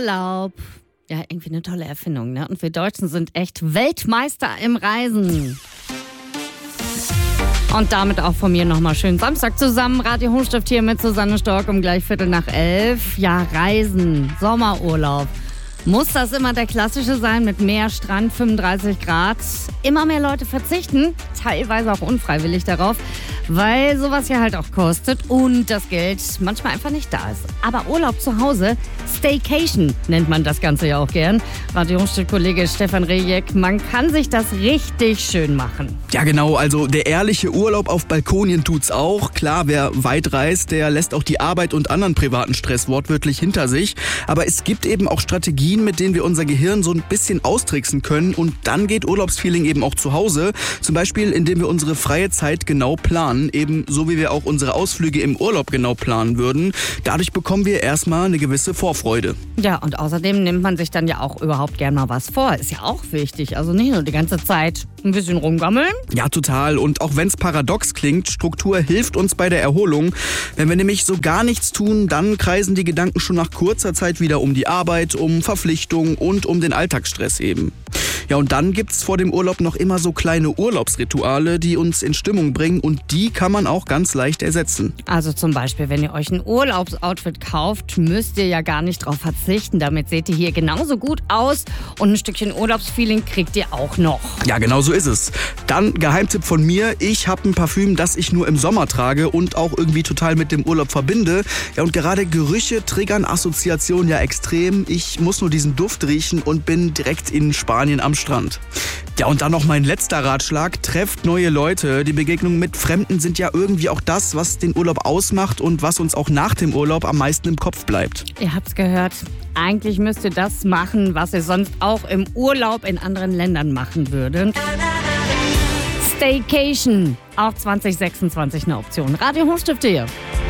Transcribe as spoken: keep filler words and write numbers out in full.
Sommerurlaub. Ja, irgendwie eine tolle Erfindung, ne? Und wir Deutschen sind echt Weltmeister im Reisen. Und damit auch von mir nochmal schönen Samstag zusammen. Radio Hochstift hier mit Susanne Stork um gleich Viertel nach elf. Ja, Reisen, Sommerurlaub. Muss das immer der klassische sein mit Meer, Strand, fünfunddreißig Grad? Immer mehr Leute verzichten, teilweise auch unfreiwillig darauf, weil sowas ja halt auch kostet und das Geld manchmal einfach nicht da ist. Aber Urlaub zu Hause, Staycation nennt man das Ganze ja auch gern. Radio Hochstift-Kollege Stefan Rejek, man kann sich das richtig schön machen. Ja genau, also der ehrliche Urlaub auf Balkonien tut's auch. Klar, wer weit reist, der lässt auch die Arbeit und anderen privaten Stress wortwörtlich hinter sich. Aber es gibt eben auch Strategien, mit denen wir unser Gehirn so ein bisschen austricksen können und dann geht Urlaubsfeeling eben auch zu Hause. Zum Beispiel, indem wir unsere freie Zeit genau planen, eben so wie wir auch unsere Ausflüge im Urlaub genau planen würden. Dadurch bekommen wir erstmal eine gewisse Vorfreude. Ja, und außerdem nimmt man sich dann ja auch überhaupt gern mal was vor. Ist ja auch wichtig, also nicht nur die ganze Zeit ein bisschen rumgammeln. Ja, total. Und auch wenn es paradox klingt, Struktur hilft uns bei der Erholung. Wenn wir nämlich so gar nichts tun, dann kreisen die Gedanken schon nach kurzer Zeit wieder um die Arbeit, um Verpflichtungen und um den Alltagsstress eben. Ja, und dann gibt's vor dem Urlaub noch immer so kleine Urlaubsrituale, die uns in Stimmung bringen und die kann man auch ganz leicht ersetzen. Also zum Beispiel, wenn ihr euch ein Urlaubsoutfit kauft, müsst ihr ja gar nicht drauf verzichten. Damit seht ihr hier genauso gut aus und ein Stückchen Urlaubsfeeling kriegt ihr auch noch. Ja, genau so ist es. Dann Geheimtipp von mir, ich habe ein Parfüm, das ich nur im Sommer trage und auch irgendwie total mit dem Urlaub verbinde. Ja, und gerade Gerüche triggern Assoziationen ja extrem. Ich muss nur diesen Duft riechen und bin direkt in Spanien am Strand. Ja, und dann noch mein letzter Ratschlag, trefft neue Leute. Die Begegnungen mit Fremden sind ja irgendwie auch das, was den Urlaub ausmacht und was uns auch nach dem Urlaub am meisten im Kopf bleibt. Ihr habt's gehört, eigentlich müsst ihr das machen, was ihr sonst auch im Urlaub in anderen Ländern machen würdet. Staycation, auch zwanzig sechsundzwanzig eine Option. Radio Hochstift hier.